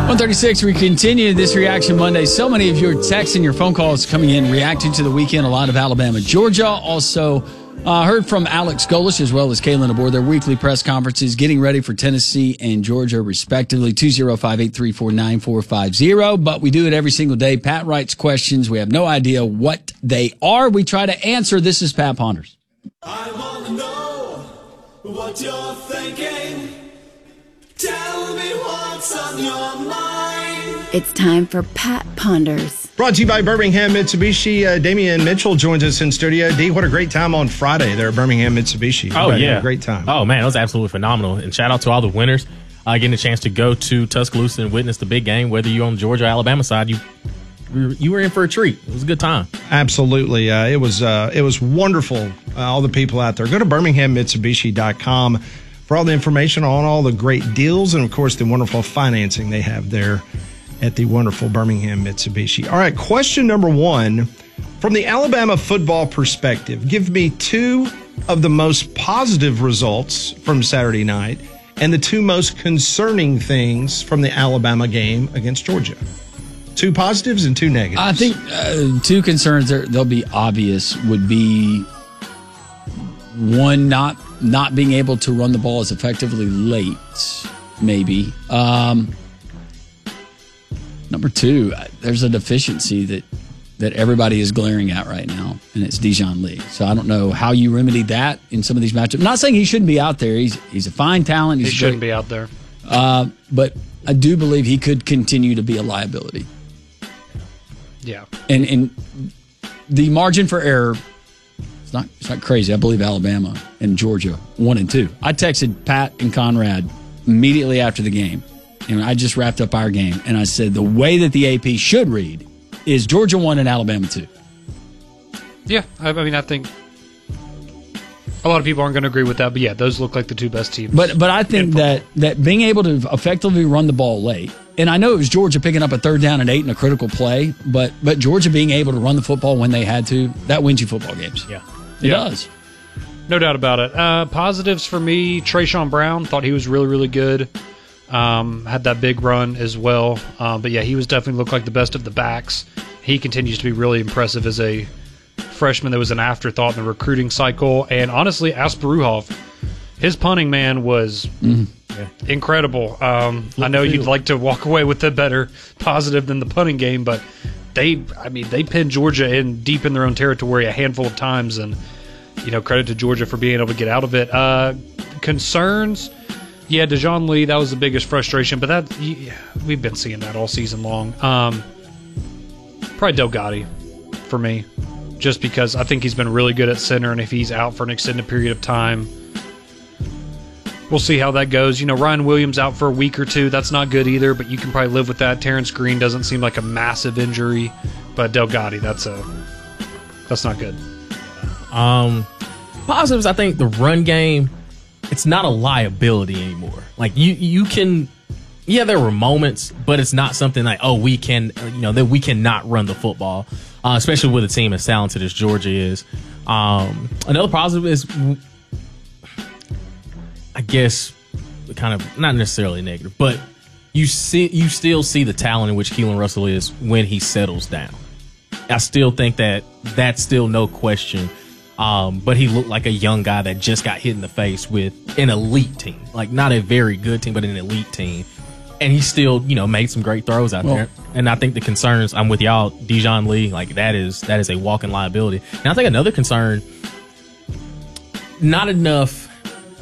136, we continue this Reaction Monday. So many of your texts and your phone calls coming in reacting to the weekend. A lot of Alabama, Georgia. Also heard from Alex Golesh as well as Kalen aboard their weekly press conferences, getting ready for Tennessee and Georgia, respectively. 205-834-9450. But we do it every single day. Pat writes questions. We have no idea what they are. We try to answer. This is Pat Ponders. I want to know what you're thinking. Tell me what's on your mind. It's time for Pat Ponders. Brought to you by Birmingham Mitsubishi. Damian Mitchell joins us in studio. D, what a great time on Friday there at Birmingham Mitsubishi. Oh, yeah. Great time. Oh, man, it was absolutely phenomenal. And shout out to all the winners. Getting a chance to go to Tuscaloosa and witness the big game. Whether you're on the Georgia or Alabama side, you were in for a treat. It was a good time. Absolutely. It was wonderful. All the people out there. Go to BirminghamMitsubishi.com for all the information on all the great deals and, of course, the wonderful financing they have there at the wonderful Birmingham Mitsubishi. All right, question number one. From the Alabama football perspective, give me two of the most positive results from Saturday night and the two most concerning things from the Alabama game against Georgia. Two positives and two negatives. I think two concerns, they'll be obvious, would be one, not being able to run the ball as effectively late, maybe. Number two, there's a deficiency that everybody is glaring at right now, and it's Dijon Lee. So I don't know how you remedy that in some of these matchups. I'm not saying he shouldn't be out there. He's a fine talent. He shouldn't be out there. But I do believe he could continue to be a liability. Yeah. And the margin for error, it's not crazy. I believe Alabama and Georgia 1 and 2. I texted Pat and Conrad immediately after the game. And I just wrapped up our game, and I said the way that the AP should read is Georgia 1 and Alabama 2. Yeah, I mean, I think a lot of people aren't going to agree with that, but yeah, those look like the two best teams. But I think that being able to effectively run the ball late, and I know it was Georgia picking up a 3rd down and 8 in a critical play, but Georgia being able to run the football when they had to, that wins you football games. Yeah. It does. No doubt about it. Positives for me, Trayshawn Brown, thought he was really, really good. Had that big run as well. But yeah, he was definitely looked like the best of the backs. He continues to be really impressive as a freshman that was an afterthought in the recruiting cycle. And honestly, Asparuhov, his punting, man, was incredible. I know you'd like to walk away with a better positive than the punting game, but they pinned Georgia in deep in their own territory a handful of times, and credit to Georgia for being able to get out of it. Concerns. Yeah, Dijon Lee, that was the biggest frustration, but we've been seeing that all season long. Probably Del Gotti for me, just because I think he's been really good at center, and if he's out for an extended period of time, we'll see how that goes. Ryan Williams out for a week or two, that's not good either, but you can probably live with that. Terrence Green doesn't seem like a massive injury, but Del Gotti, that's not good. Positives, I think the run game, it's not a liability anymore. Like you can, there were moments, but it's not something like, we can, that we cannot run the football, especially with a team as talented as Georgia is. Another positive is, I guess, kind of not necessarily negative, but you still see the talent in which Keelan Russell is when he settles down. I still think that's still no question. But he looked like a young guy that just got hit in the face with an elite team, like not a very good team, but an elite team. And he still, made some great throws out there. And I think the concerns, I'm with y'all, Dijon Lee, like that is a walking liability. And I think another concern, not enough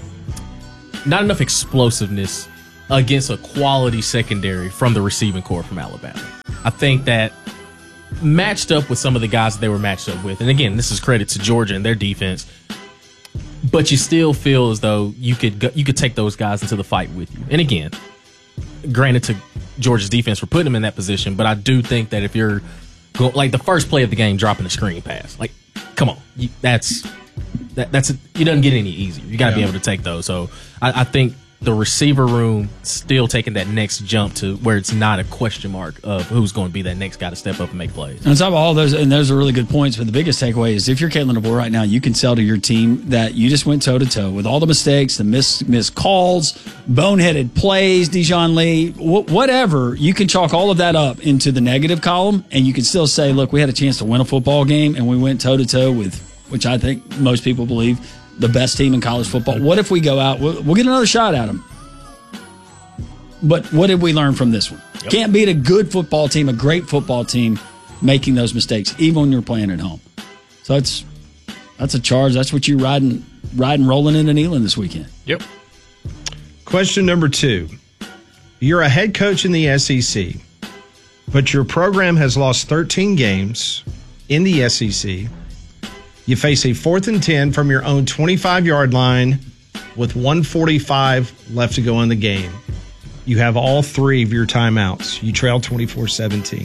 explosiveness against a quality secondary from the receiving corps from Alabama. I think that matched up with some of the guys that they were matched up with. And again, this is credit to Georgia and their defense. But you still feel as though you could take those guys into the fight with you. And again, granted to Georgia's defense for putting them in that position, but I do think that if you're like the first play of the game, dropping a screen pass, like, come on, it doesn't get any easier. You got to be able to take those. So I think the receiver room still taking that next jump to where it's not a question mark of who's going to be that next guy to step up and make plays. On top of all those, and those are really good points, but the biggest takeaway is if you're Kalen DeBoer right now, you can sell to your team that you just went toe-to-toe with all the mistakes, the missed calls, boneheaded plays, Dijon Lee, whatever. You can chalk all of that up into the negative column, and you can still say, look, we had a chance to win a football game, and we went toe-to-toe with, which I think most people believe, the best team in college football. What if we go out? We'll get another shot at them. But what did we learn from this one? Yep. Can't beat a good football team, a great football team, making those mistakes, even when you're playing at home. So that's a charge. That's what you're riding, rolling into Neyland this weekend. Yep. Question number 2. You're a head coach in the SEC, but your program has lost 13 games in the SEC. You face a 4th and 10 from your own 25-yard line with 1:45 left to go in the game. You have all 3 of your timeouts. You trail 24-17.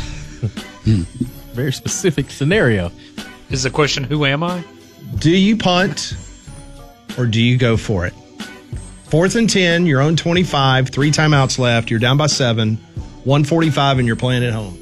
Very specific scenario. Is the question, who am I? Do you punt or do you go for it? 4th and 10, your own 25, 3 timeouts left. You're down by 7, 1:45, and you're playing at home.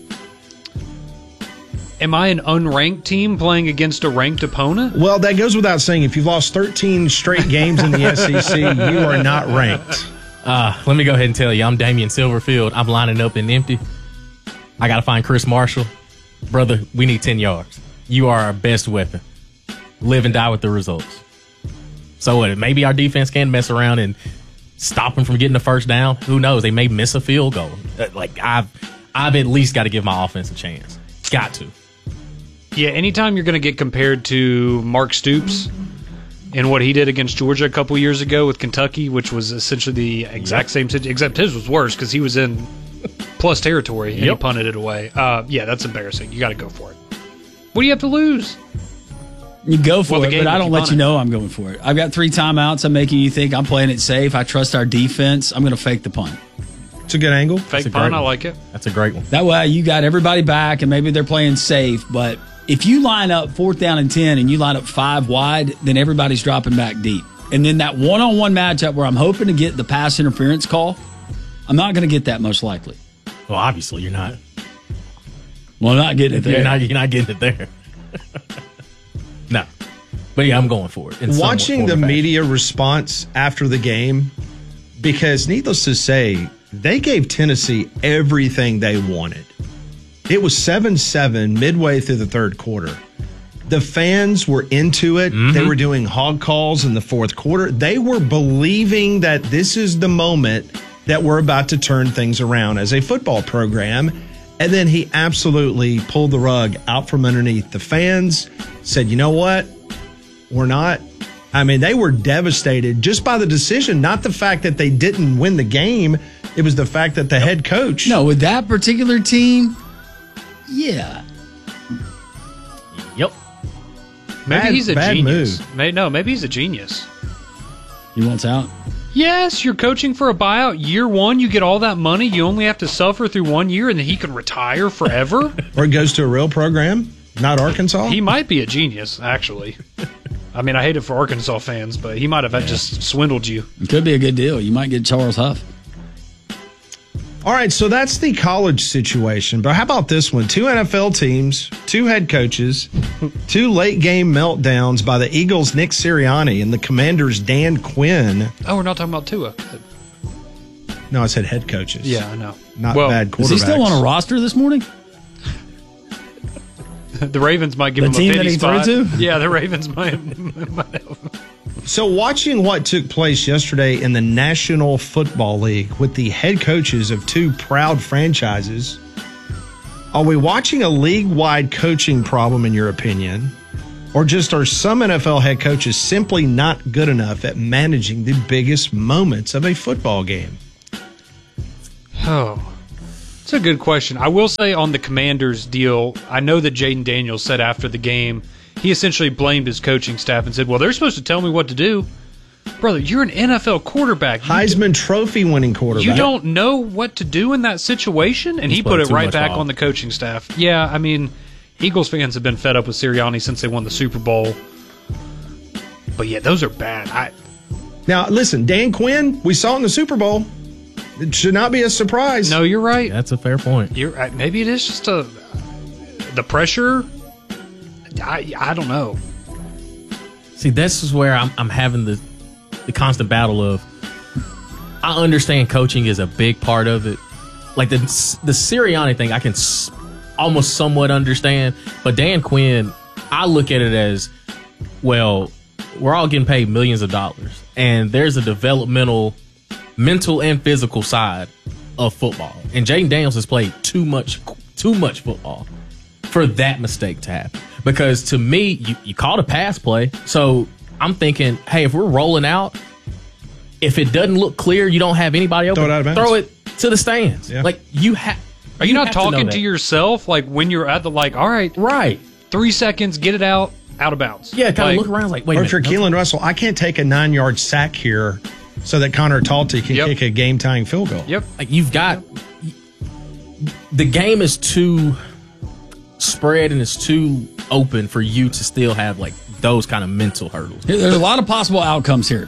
Am I an unranked team playing against a ranked opponent? Well, that goes without saying. If you've lost 13 straight games in the SEC, you are not ranked. Let me go ahead and tell you, I'm Damian Silverfield. I'm lining up in empty. I got to find Chris Marshall. Brother, we need 10 yards. You are our best weapon. Live and die with the results. So what? Maybe our defense can mess around and stop them from getting the first down. Who knows? They may miss a field goal. I've at least got to give my offense a chance. Got to. Yeah, anytime you're going to get compared to Mark Stoops and what he did against Georgia a couple years ago with Kentucky, which was essentially the exact same situation, except his was worse because he was in plus territory and he punted it away. Yeah, that's embarrassing. You got to go for it. What do you have to lose? You go for it, but I don't let you know I'm going for it. I've got 3 timeouts. I'm making you think I'm playing it safe. I trust our defense. I'm going to fake the punt. It's a good angle. Fake punt, I like it. That's a great one. That way you got everybody back, and maybe they're playing safe, but if you line up 4th down and 10 and you line up 5 wide, then everybody's dropping back deep. And then that one-on-one matchup where I'm hoping to get the pass interference call, I'm not going to get that most likely. Well, obviously you're not. Well, I'm not getting it there. You're not getting it there. No. But yeah, I'm going for it. Watching the media response after the game, because needless to say, they gave Tennessee everything they wanted. It was 7-7 midway through the third quarter. The fans were into it. Mm-hmm. They were doing hog calls in the fourth quarter. They were believing that this is the moment that we're about to turn things around as a football program. And then he absolutely pulled the rug out from underneath the fans, said, you know what? We're not. I mean, they were devastated just by the decision, not the fact that they didn't win the game. It was the fact that the head coach. No, with that particular team, yeah. Yep. Maybe he's a genius. Move. Maybe he's a genius. He wants out? Yes, you're coaching for a buyout. Year one, you get all that money. You only have to suffer through 1 year, and then he could retire forever. Or he goes to a real program, not Arkansas. He might be a genius, actually. I mean, I hate it for Arkansas fans, but he might have just swindled you. It could be a good deal. You might get Charles Huff. All right, so that's the college situation. But how about this one? 2 NFL teams, 2 head coaches, 2 late-game meltdowns by the Eagles' Nick Sirianni and the Commanders' Dan Quinn. Oh, we're not talking about Tua. No, I said head coaches. Yeah, I know. Not bad quarterbacks. Is he still on a roster this morning? The Ravens might give him a team 50 that he spot. threw to? Yeah, the Ravens might have. So watching what took place yesterday in the National Football League with the head coaches of 2 proud franchises, are we watching a league-wide coaching problem in your opinion? Or just are some NFL head coaches simply not good enough at managing the biggest moments of a football game? Oh, it's a good question. I will say on the Commanders deal, I know that Jaden Daniels said after the game, he essentially blamed his coaching staff and said, well, they're supposed to tell me what to do. Brother, you're an NFL quarterback. Heisman Trophy winning quarterback. You don't know what to do in that situation? And he put it right back on the coaching staff. Yeah, I mean, Eagles fans have been fed up with Sirianni since they won the Super Bowl. But yeah, those are bad. Now, listen, Dan Quinn, we saw in the Super Bowl. It should not be a surprise. No, you're right. That's a fair point. You're maybe it is just the pressure. I don't know. See, this is where I'm having the constant battle of. I understand coaching is a big part of it. Like the Sirianni thing, I can almost somewhat understand. But Dan Quinn, I look at it as, well, we're all getting paid millions of dollars, and there's a developmental, mental and physical side of football. And Jaden Daniels has played too much football for that mistake to happen. Because to me, you called a pass play, so I'm thinking, hey, if we're rolling out, if it doesn't look clear, you don't have anybody open, Throw it out of bounds. throw it to the stands. Yeah. Like you have. Are you not have to know talking that. to yourself like when you're at the all right, Right. 3 seconds, get it out of bounds. Yeah, kind Like, of look around like, wait Or a if you're minute. Keelan Russell, I can't take a 9-yard sack here so that Connor Talty can Yep. kick a game-tying field goal. Yep. Like you've got the game is too spread and it's too open for you to still have like those kind of mental hurdles. There's a lot of possible outcomes here.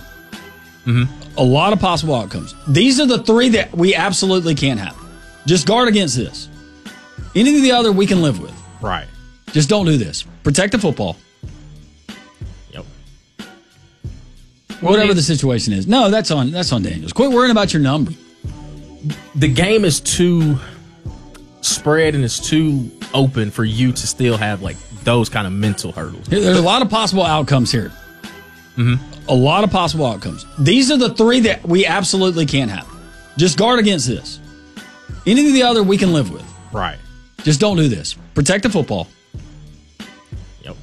A lot of possible outcomes. These are the 3 that we absolutely can't have. Just guard against this. Any of the other we can live with. Right. Just don't do this. Protect the football. Yep. Whatever the situation is. No, that's on Daniels. Quit worrying about your number. The game is too spread and it's too open for you to still have like those kind of mental hurdles. There's a lot of possible outcomes here. A lot of possible outcomes. These are the 3 that we absolutely can't have. Just guard against this. Any of the other we can live with. Right. Just don't do this. Protect the football. Yep.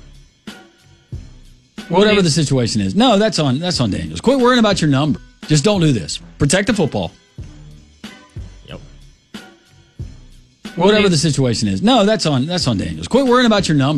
Whatever the situation is. No, that's on Daniels. Quit worrying about your number. Just don't do this. Protect the football. Yep. Whatever the situation is. No, that's on Daniels. Quit worrying about your number.